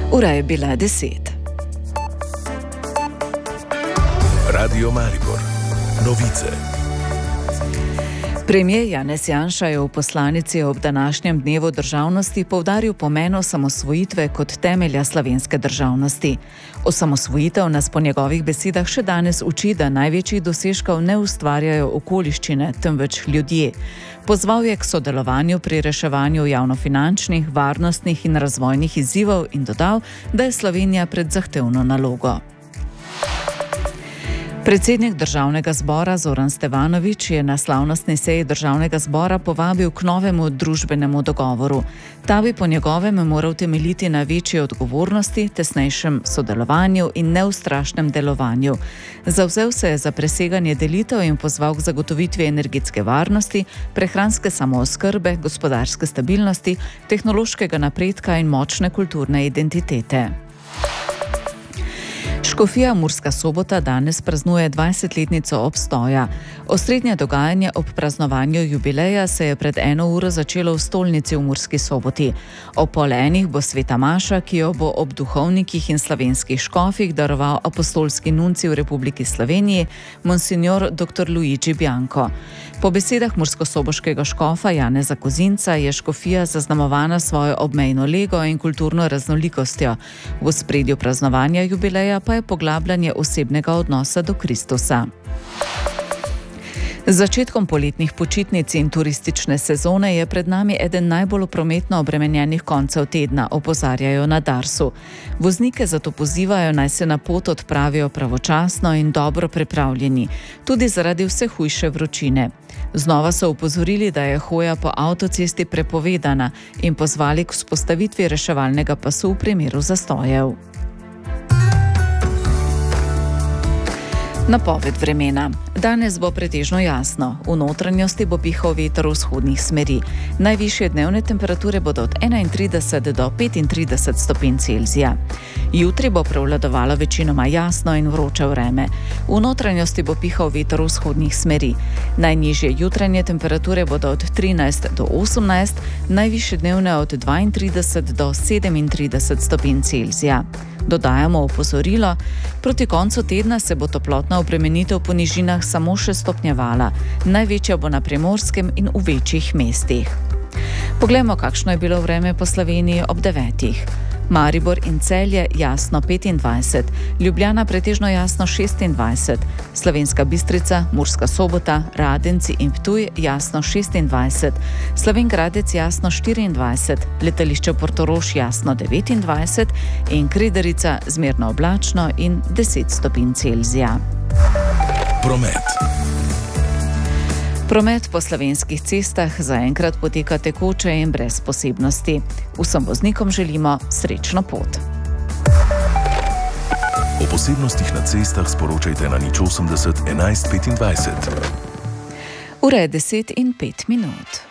Ura je bila 10. Radio Maribor. Novice. Premijer Janez Janša je v poslanici ob današnjem dnevu državnosti poudaril pomen osamosvojitve kot temelja slovenske državnosti. Osamosvojitev nas po njegovih besedah še danes uči, da največjih dosežkov ne ustvarjajo okoliščine, temveč ljudje. Pozval je k sodelovanju pri reševanju javnofinančnih, varnostnih in razvojnih izzivov in dodal, da je Slovenija pred zahtevno nalogo. Predsednik Državnega zbora Zoran Stevanović je na slavnostni seji Državnega zbora povabil k novemu družbenemu dogovoru. Ta bi po njegovem moral temeljiti na večji odgovornosti, tesnejšem sodelovanju in neustrašnem delovanju. Zavzel se je za preseganje delitev in pozval k zagotovitvi energetske varnosti, prehranske samooskrbe, gospodarske stabilnosti, tehnološkega napredka in močne kulturne identitete. Škofija Murska Sobota danes praznuje 20-letnico obstoja. Osrednje dogajanje ob praznovanju jubileja se je pred 1 uro začelo v stolnici v Murski Soboti. Ob 12:30 bo sveta maša, ki jo bo ob duhovnikih in slovenskih škofih daroval apostolski nuncij v Republiki Sloveniji, monsignor dr. Luigi Bianco. Po besedah murskosoboškega škofa Janeza Kozinca je škofija zaznamovana svojo obmejno lego in kulturno raznolikostjo. V ospredju praznovanja jubileja pa je poglabljanje osebnega odnosa do Kristusa. Z začetkom poletnih počitnic in turistične sezone je pred nami eden najbolj prometno obremenjenih koncev tedna, opozarjajo na Darsu. Voznike zato pozivajo, naj se na pot odpravijo pravočasno in dobro pripravljeni, tudi zaradi vse hujše vročine. Znova so opozorili, da je hoja po avtocesti prepovedana in pozvali k vzpostavitvi reševalnega pasu v primeru zastojev. Napoved vremena. Danes bo pretežno jasno. V notranjosti bo pihal veter vzhodnih smeri. Najvišje dnevne temperature bodo od 31 do 35 stopinj Celzija. Jutri bo prevladovalo večinoma jasno in vroče vreme. V notranjosti bo pihal veter vzhodnih smeri. Najnižje jutranje temperature bodo od 13 do 18, najvišje dnevne od 32 do 37 stopinj Celzija. Dodajamo opozorilo, proti koncu tedna se bo toplotna obremenitev po nižinah samo še stopnjevala. Največja bo na Primorskem in v večjih mestih. Poglejmo, kakšno je bilo vreme po Sloveniji ob 9. Maribor in Celje jasno 25, Ljubljana pretežno jasno 26, Slovenska Bistrica, Murska Sobota, Radenci in Ptuj jasno 26, Slovenj Gradec jasno 24, letališče Portorož jasno 29 in Krederica zmerno oblačno in 10 stopinj Celzija. Promet. Promet po slovenskih cestah zaenkrat poteka tekoče in brez posebnosti. Vsem voznikom želimo srečno pot. O posebnostih na cestah sporočajte na 080 11 25. Ura je 10:05.